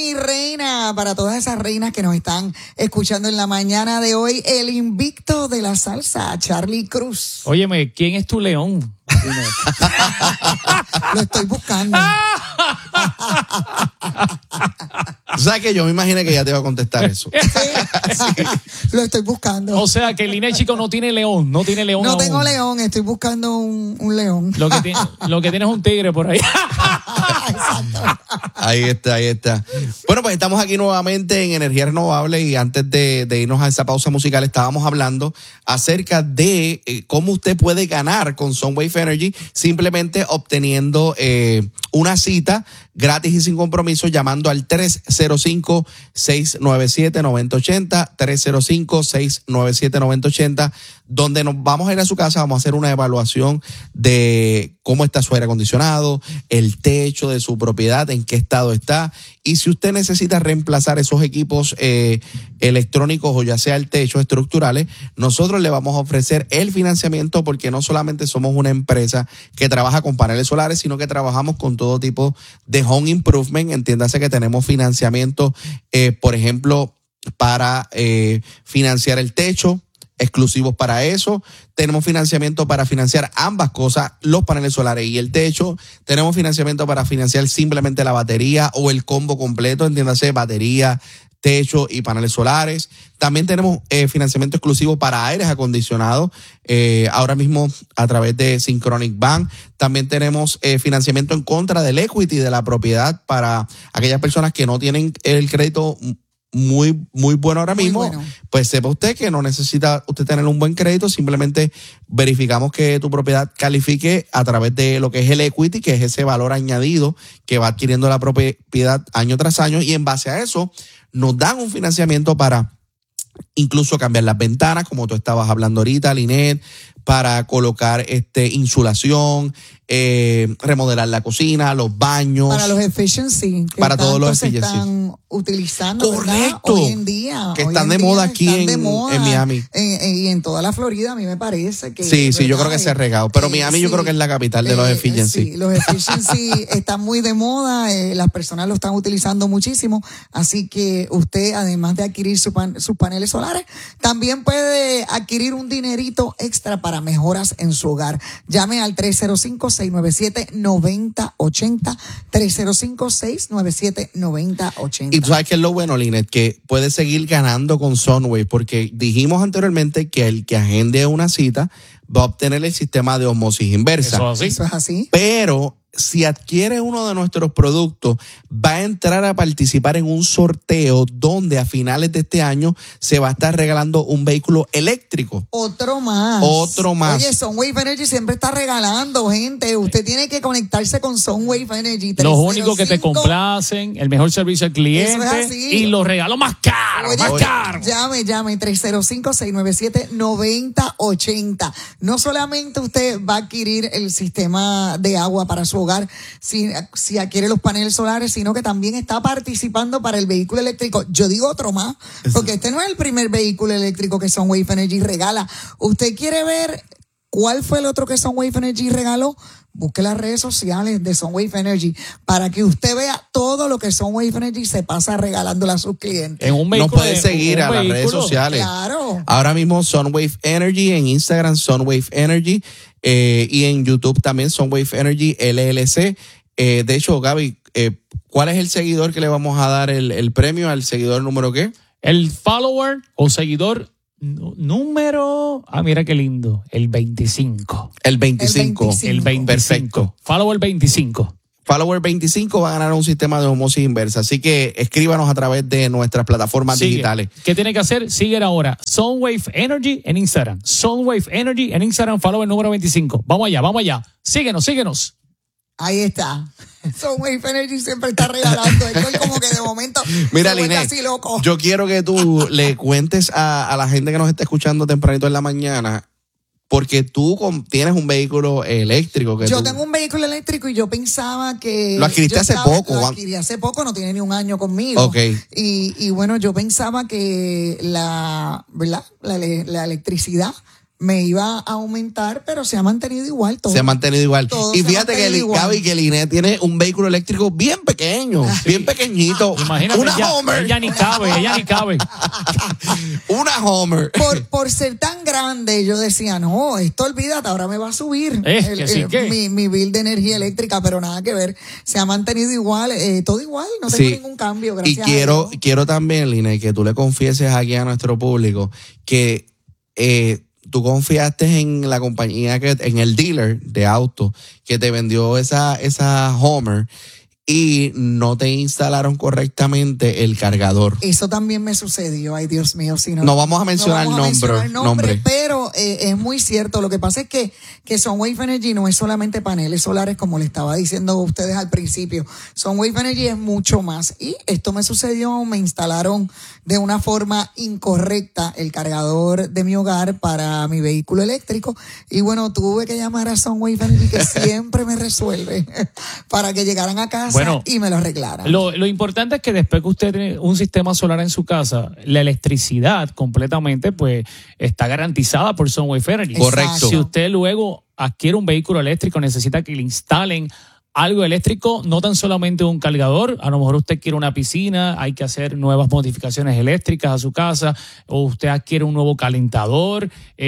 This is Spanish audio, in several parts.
mi reina, para todas esas reinas que nos están escuchando en la mañana de hoy, el invicto de la salsa, Charlie Cruz. Óyeme, ¿quién es tu león? Lo estoy buscando. ¿Sabes que yo me imaginé que ella te iba a contestar eso? Sí, lo estoy buscando. O sea, que el Linet Chico no tiene león, no tiene león. No aún. tengo león, estoy buscando un león. Lo que tiene es un tigre por ahí. Exacto. Ahí está. Bueno, pues estamos aquí nuevamente en Energía Renovable y antes de irnos a esa pausa musical estábamos hablando acerca de cómo usted puede ganar con Sunwave Energy simplemente obteniendo una cita gratis y sin compromiso llamando al 305-697-9080, 305-697-9080, donde nos vamos a ir a su casa, vamos a hacer una evaluación de cómo está su aire acondicionado, el techo de su propiedad, en qué estado está, y si usted necesita reemplazar esos equipos electrónicos o ya sea el techo estructurales, nosotros le vamos a ofrecer el financiamiento porque no solamente somos una empresa que trabaja con paneles solares, sino que trabajamos con todo tipo de home improvement. Entiéndase que tenemos financiamiento, por ejemplo, para financiar el techo, exclusivos para eso. Tenemos financiamiento para financiar ambas cosas, los paneles solares y el techo. Tenemos financiamiento para financiar simplemente la batería o el combo completo, entiéndase, batería, techo y paneles solares. También tenemos financiamiento exclusivo para aires acondicionados, ahora mismo a través de Synchronic Bank. También tenemos financiamiento en contra del equity de la propiedad para aquellas personas que no tienen el crédito muy bueno ahora mismo. Bueno. Pues sepa usted que no necesita usted tener un buen crédito, simplemente verificamos que tu propiedad califique a través de lo que es el equity, que es ese valor añadido que va adquiriendo la propiedad año tras año, y en base a eso nos dan un financiamiento para incluso cambiar las ventanas, como tú estabas hablando ahorita, Linet, para colocar insulación, remodelar la cocina, los baños. Para los efficiency. Para todos los efficiency. Están utilizando, correcto, ¿verdad? Hoy en día. Que están de moda aquí en Miami. Y en toda la Florida, a mí me parece que. Sí, yo creo que se ha regado. Pero Miami yo creo que es la capital de los efficiency. Sí, los efficiency están muy de moda. Las personas lo están utilizando muchísimo. Así que usted, además de adquirir sus paneles solares, también puede adquirir un dinerito extra para mejoras en su hogar. Llame al 305-697-9080, 305-697-9080. Y tú sabes que es lo bueno, Linet, que puedes seguir ganando con Sunwave, porque dijimos anteriormente que el que agende una cita va a obtener el sistema de osmosis inversa. Eso es así. Pero si adquiere uno de nuestros productos, va a entrar a participar en un sorteo donde a finales de este año se va a estar regalando un vehículo eléctrico. Otro más. Oye, Sunwave Energy siempre está regalando, gente. Usted tiene que conectarse con Sunwave Energy. Los únicos que te complacen, el mejor servicio al cliente. Eso es así. Y los regalos más caros, Llame, 305-697-9080. No solamente usted va a adquirir el sistema de agua para su hogar, si adquiere los paneles solares, sino que también está participando para el vehículo eléctrico. Yo digo otro más, porque este no es el primer vehículo eléctrico que Sunwave Energy regala. ¿Usted quiere ver cuál fue el otro que Sunwave Energy regaló? Busque las redes sociales de Sunwave Energy para que usted vea todo lo que Sunwave Energy se pasa regalándole a sus clientes. Nos puede seguir a las redes sociales. Claro. Ahora mismo Sunwave Energy, en Instagram Sunwave Energy, y en YouTube también Sunwave Energy LLC. De hecho, Gaby, ¿cuál es el seguidor que le vamos a dar el premio al seguidor número qué? El follower o seguidor número, mira qué lindo, el 25. El 25. Perfecto. Follower 25. Follower 25 va a ganar un sistema de osmosis inversa. Así que escríbanos a través de nuestras plataformas digitales. ¿Qué tiene que hacer? Sigue ahora Sunwave Energy en Instagram. Sunwave Energy en Instagram, follower número 25. Vamos allá. Síguenos. Ahí está. Sunwave Energy siempre está regalando. Esto es como que de momento. Mira, Linet, yo quiero que tú le cuentes a la gente que nos está escuchando tempranito en la mañana, porque tú tienes un vehículo eléctrico. Yo tengo un vehículo eléctrico y yo pensaba que... Lo adquiriste hace poco. Lo adquirí hace poco, no tiene ni un año conmigo. Okay. Y bueno, yo pensaba que la electricidad me iba a aumentar, pero se ha mantenido igual todo. Se ha mantenido igual. Todo Y se ha fíjate que mantenido igual. Gaby, que Linet tiene un vehículo eléctrico bien pequeño, bien pequeñito. Imagínate, Una Homer. ella ni cabe. Una Homer. Por ser tan grande, yo decía, no, esto olvídate, ahora me va a subir Que sí, ¿qué? mi bill de energía eléctrica, pero nada que ver. Se ha mantenido igual, todo igual, no tengo Sí. ningún cambio, Y gracias a Dios. quiero también, Linet, que tú le confieses aquí a nuestro público que tú confiaste en la compañía, en el dealer de autos que te vendió esa Homer y no te instalaron correctamente el cargador. Eso también me sucedió, ay Dios mío, si no. No vamos a mencionar no vamos a mencionar nombre. pero es muy cierto. Lo que pasa es que Sunwave Energy no es solamente paneles solares, como le estaba diciendo a ustedes al principio. Sunwave Energy es mucho más. Y esto me sucedió, me instalaron de una forma incorrecta el cargador de mi hogar para mi vehículo eléctrico. Y bueno, tuve que llamar a Sunwave Energy, que siempre me resuelve, para que llegaran a casa y me lo arreglaran. Lo importante es que después que usted tiene un sistema solar en su casa, la electricidad completamente pues está garantizada por Sunwave Energy. Correcto. Si usted luego adquiere un vehículo eléctrico, necesita que le instalen algo eléctrico, no tan solamente un cargador, a lo mejor usted quiere una piscina, hay que hacer nuevas modificaciones eléctricas a su casa, o usted adquiere un nuevo calentador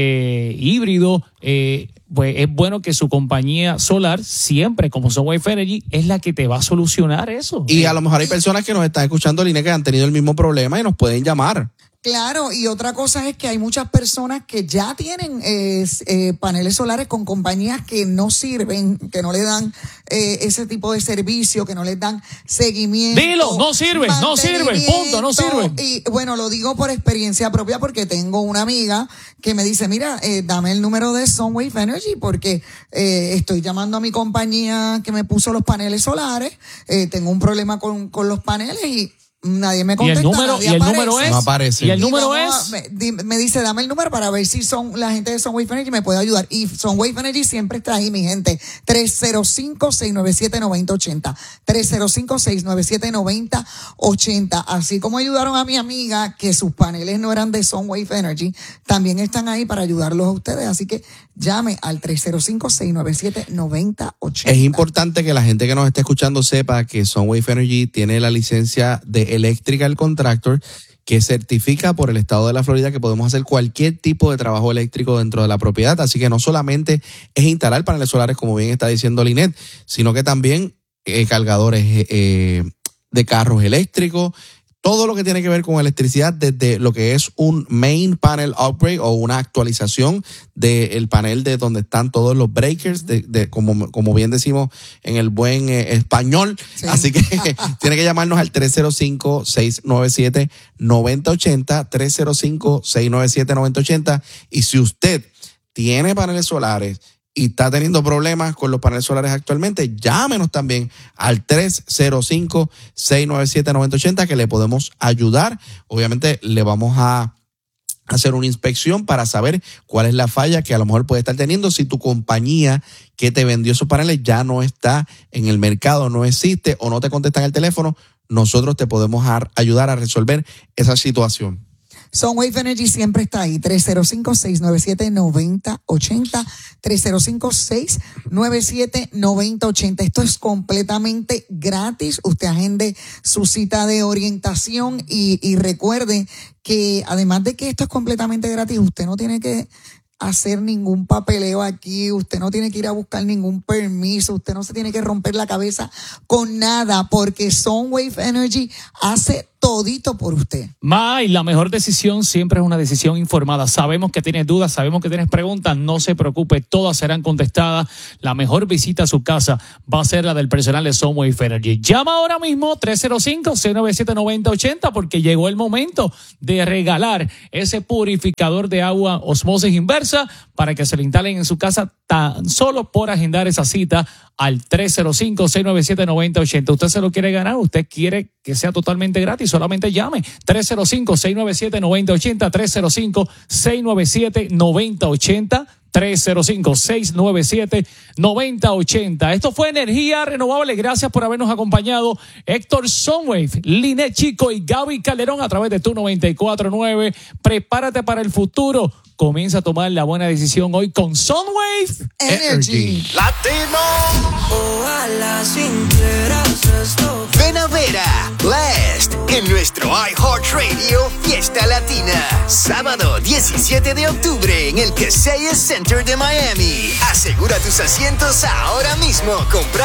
híbrido, pues es bueno que su compañía solar, siempre como Sunwave Energy, es la que te va a solucionar eso. Y a lo mejor hay personas que nos están escuchando, Linet, que han tenido el mismo problema y nos pueden llamar. Claro, y otra cosa es que hay muchas personas que ya tienen paneles solares con compañías que no sirven, que no le dan ese tipo de servicio, que no les dan seguimiento. Dilo, no sirve, punto, no sirve. Y bueno, lo digo por experiencia propia porque tengo una amiga que me dice, mira, dame el número de Sunwave Energy porque estoy llamando a mi compañía que me puso los paneles solares, tengo un problema con los paneles y nadie me contesta. ¿Y el número es? No aparece. ¿Y el número es? Me dice, dame el número para ver si la gente de Sunwave Energy me puede ayudar. Y Sunwave Energy siempre está ahí, mi gente. 305-697-9080. 305-697-9080. Así como ayudaron a mi amiga que sus paneles no eran de Sunwave Energy, también están ahí para ayudarlos a ustedes. Así que llame al 305-697-9080. Es importante que la gente que nos esté escuchando sepa que Sunwave Energy tiene la licencia de Electrical Contractor que certifica por el estado de la Florida que podemos hacer cualquier tipo de trabajo eléctrico dentro de la propiedad. Así que no solamente es instalar paneles solares, como bien está diciendo Linet, sino que también cargadores de carros eléctricos, todo lo que tiene que ver con electricidad, desde lo que es un main panel upgrade o una actualización del panel de donde están todos los breakers, como bien decimos en el buen español. Sí. Así que tiene que llamarnos al 305-697-9080, 305-697-9080. Y si usted tiene paneles solares y está teniendo problemas con los paneles solares actualmente, llámenos también al 305-697-9080 que le podemos ayudar. Obviamente le vamos a hacer una inspección para saber cuál es la falla que a lo mejor puede estar teniendo. Si tu compañía que te vendió esos paneles ya no está en el mercado, no existe o no te contestan el teléfono, nosotros te podemos ayudar a resolver esa situación. Sunwave Energy siempre está ahí, 305-697-9080, 305-697-9080. Esto es completamente gratis. Usted agende su cita de orientación y recuerde que además de que esto es completamente gratis, usted no tiene que hacer ningún papeleo aquí, usted no tiene que ir a buscar ningún permiso, usted no se tiene que romper la cabeza con nada, porque Sunwave Energy hace todito por usted. Y la mejor decisión siempre es una decisión informada. Sabemos que tienes dudas, sabemos que tienes preguntas, no se preocupe, todas serán contestadas. La mejor visita a su casa va a ser la del personal de Sunwave Energy. Llama ahora mismo 305-697-9080 porque llegó el momento de regalar ese purificador de agua osmosis inversa para que se lo instalen en su casa tan solo por agendar esa cita al 305-697-9080. ¿Usted se lo quiere ganar? ¿Usted quiere que sea totalmente gratis? Solamente llame 305-697-9080, 305-697-9080. 305-697-9080. Esto fue Energía Renovable. Gracias por habernos acompañado. Héctor Sunwave, Linet Chico y Gaby Calderón a través de tu 94.9. Prepárate para el futuro. Comienza a tomar la buena decisión hoy con Sunwave Energy. Latino. Ojalá sintieras esto. Ven a ver a Blessed en nuestro iHeartRadio Fiesta Latina. Sábado 17 de octubre en el Kaseya Center de Miami. Asegura tus asientos ahora mismo. Compra